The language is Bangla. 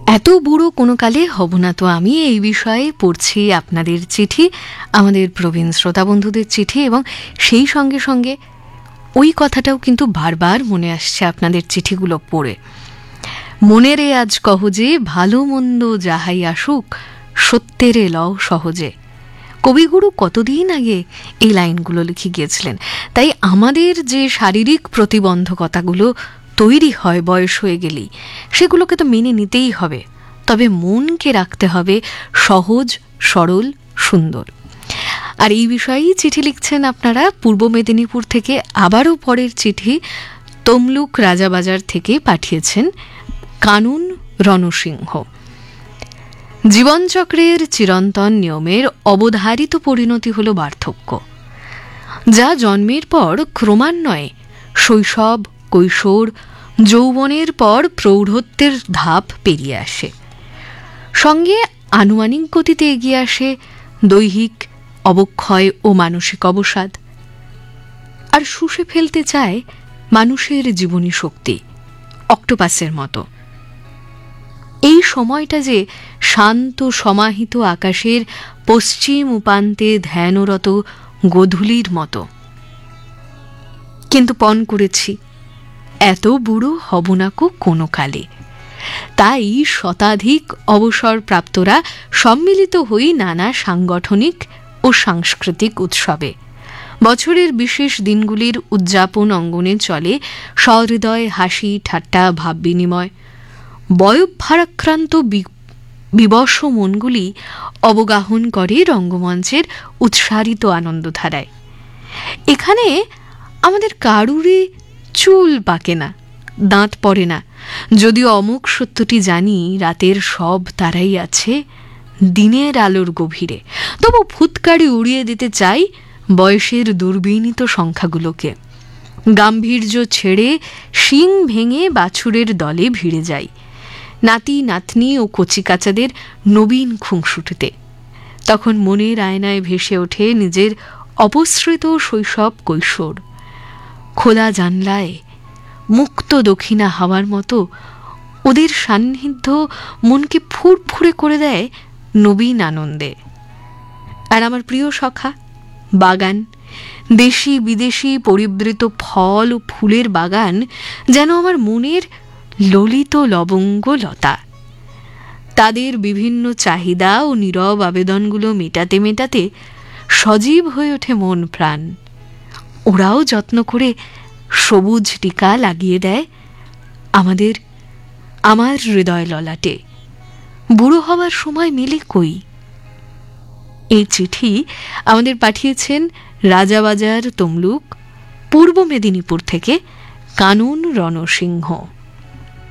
এত বুড়ো কোনো কালে হব না তো আমি, এই বিষয়ে পড়ছি আপনাদের চিঠি, আমাদের প্রবীণ শ্রোতা বন্ধুদের চিঠি, এবং সেই সঙ্গে সঙ্গে ওই কথাটাও কিন্তু বারবার মনে আসছে আপনাদের চিঠিগুলো পড়ে। মনেরে আজ কহ যে ভালো মন্দ যাহাই আসুক, সত্যেরে লও সহজে। কবিগুরু কতদিন আগে এই লাইনগুলো লিখে গিয়েছিলেন। তাই আমাদের যে শারীরিক প্রতিবন্ধকতাগুলো তৈরি হয় বয়স হয়ে গেলেই, সেগুলোকে তো মেনে নিতেই হবে, তবে মনকে রাখতে হবে সহজ, সরল, সুন্দর। আর এই বিষয়েই চিঠি লিখছেন আপনারা পূর্ব মেদিনীপুর থেকে। আবারও পরের চিঠি তমলুক রাজাবাজার থেকে পাঠিয়েছেন কানুন রণসিংহ। জীবনচক্রের চিরন্তন নিয়মের অবধারিত পরিণতি হল বার্ধক্য, যা জন্মের পর ক্রমান্বয়ে শৈশব, কৈশোর, যৌবনের পর প্রৌঢ়ত্বের ধাপ পেরিয়ে আসে। সঙ্গে আনুমানিক গতিতে এগিয়ে আসে দৈহিক অবক্ষয় ও মানসিক অবসাদ, আর শুষে ফেলতে চায় মানুষের জীবনী শক্তি অক্টোপাসের মতো। এই সময়টা যে শান্ত সমাহিত আকাশের পশ্চিম উপান্তে ধ্যানরত গোধূলির মতো। কিন্তু পণ করেছি এত বুড়ো হব না কো কোনো কালে। তাই শতাধিক অবসরপ্রাপ্তরা সম্মিলিত হই নানা সাংগঠনিক ও সাংস্কৃতিক উৎসবে। বছরের বিশেষ দিনগুলির উদযাপন অঙ্গনে চলে সহৃদয় হাসি, ঠাট্টা, ভাব বিনিময়। বয়োভারাক্রান্ত বিবশ মনগুলি অবগাহন করে রঙ্গমঞ্চের উৎসারিত আনন্দধারায়। এখানে আমাদের কারুরই চুল পাকে না, দাঁত পড়ে না, যদিও অমুক সত্যটি জানি রাতের সব তারাই আছে দিনের আলোর গভীরে। তবু ফুৎকারি উড়িয়ে দিতে চাই বয়সের দুর্বিনীত সংখ্যাগুলোকে। গাম্ভীর্য ছেড়ে শিং ভেঙে বাছুরের দলে ভিড়ে যাই নাতি নাতনি ও কচিকাচাদের নবীন খুংসুটিতে। তখন মনের আয়নায় ভেসে ওঠে নিজের অপসৃত শৈশব, কৈশোর। খোলা জানলায় মুক্ত দক্ষিণা হাওয়ার মতো ওদের সান্নিধ্য মনকে ফুরফুরে করে দেয় নবীন আনন্দে। আর আমার প্রিয় সখা বাগান, দেশি বিদেশি পরিবৃত ফল ও ফুলের বাগান যেন আমার মনের ললিত লবঙ্গ লতা। তাদের বিভিন্ন চাহিদা ও নীরব আবেদনগুলো মেটাতে মেটাতে সজীব হয়ে ওঠে মন প্রাণ। ওরাও যত্ন করে সবুজ টিকা লাগিয়ে দেয় আমার হৃদয় ললাটে। বুড়ো হওয়ার সময় মেলে কই। এই চিঠি আমাদের পাঠিয়েছেন রাজাবাজার তমলুক, পূর্ব মেদিনীপুর থেকে কানুন রণসিংহ।